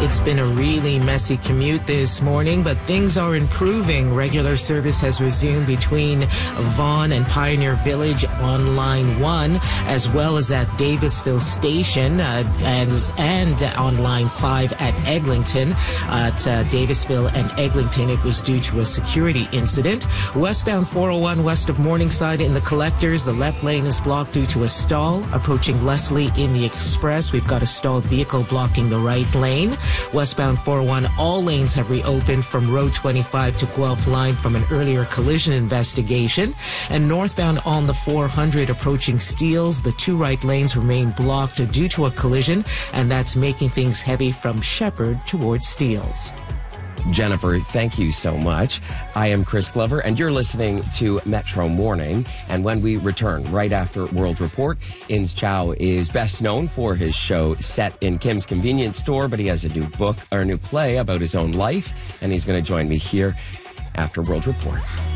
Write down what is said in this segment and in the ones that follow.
It's been a really messy commute this morning, but things are improving. Regular service has resumed between Vaughan and Pioneer Village on Line 1, as well as at Davisville Station and on Line 5 at Eglinton. At Davisville and Eglinton, it was due to a security incident. Westbound 401 west of Morningside in the Collectors, the left lane is blocked due to a stall. Approaching Leslie in the Express, we've got a stalled vehicle blocking the right lane. Westbound 401, all lanes have reopened from Road 25 to Guelph Line from an earlier collision investigation. And northbound on the 400 approaching Steeles, the two right lanes remain blocked due to a collision, and that's making things heavy from Shepherd towards Steeles. Jennifer, thank you so much. I am Chris Glover, and you're listening to Metro Morning. And when we return right after World Report, Ins Chow is best known for his show set in Kim's Convenience Store, but he has a new book or a new play about his own life, and he's going to join me here after World Report.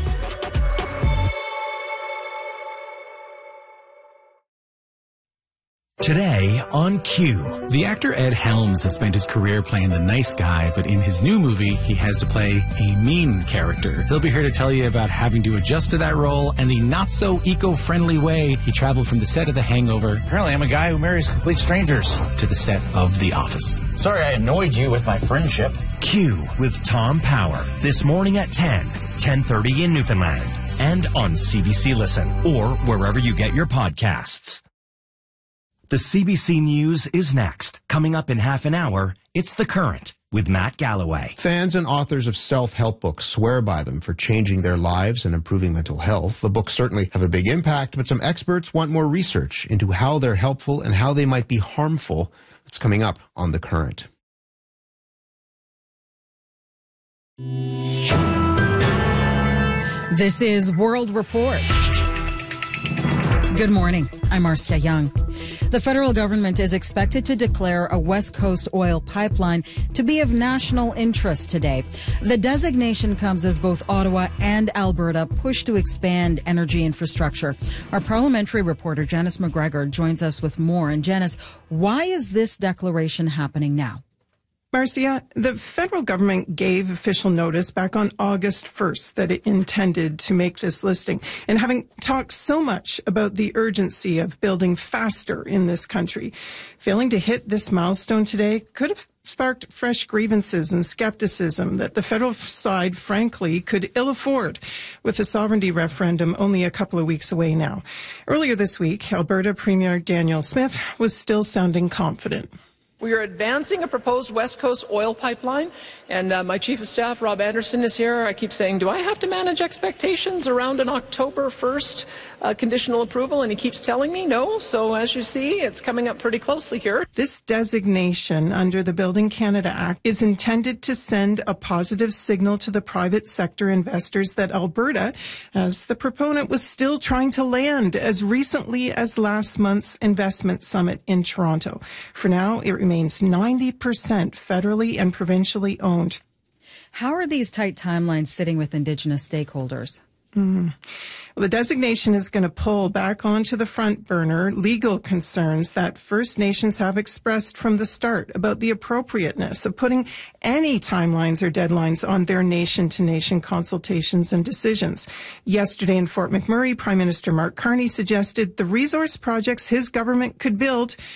Today on Q. The actor Ed Helms has spent his career playing the nice guy, but in his new movie, he has to play a mean character. He'll be here to tell you about having to adjust to that role and the not-so-eco-friendly way he traveled from the set of The Hangover. Apparently, I'm a guy who marries complete strangers. To the set of The Office. Sorry I annoyed you with my friendship. Q with Tom Power. This morning at 10:30 in Newfoundland. And on CBC Listen or wherever you get your podcasts. The CBC News is next. Coming up in half an hour, it's The Current with Matt Galloway. Fans and authors of self-help books swear by them for changing their lives and improving mental health. The books certainly have a big impact, but some experts want more research into how they're helpful and how they might be harmful. It's coming up on The Current. This is World Report. Good morning. I'm Marcia Young. The federal government is expected to declare a West Coast oil pipeline to be of national interest today. The designation comes as both Ottawa and Alberta push to expand energy infrastructure. Our parliamentary reporter, Janice McGregor, joins us with more. And Janice, why is this declaration happening now? Marcia, the federal government gave official notice back on August 1st that it intended to make this listing. And having talked so much about the urgency of building faster in this country, failing to hit this milestone today could have sparked fresh grievances and skepticism that the federal side, frankly, could ill afford with the sovereignty referendum only a couple of weeks away now. Earlier this week, Alberta Premier Danielle Smith was still sounding confident. We are advancing a proposed West Coast oil pipeline, and my Chief of Staff, Rob Anderson, is here. I keep saying, do I have to manage expectations around an October 1st conditional approval? And he keeps telling me no. So as you see, it's coming up pretty closely here. This designation under the Building Canada Act is intended to send a positive signal to the private sector investors that Alberta, as the proponent, was still trying to land as recently as last month's investment summit in Toronto. For now, it remains 90% federally and provincially owned. How are these tight timelines sitting with Indigenous stakeholders? Well, the designation is going to pull back onto the front burner legal concerns that First Nations have expressed from the start about the appropriateness of putting any timelines or deadlines on their nation-to-nation consultations and decisions. Yesterday in Fort McMurray, Prime Minister Mark Carney suggested the resource projects his government could build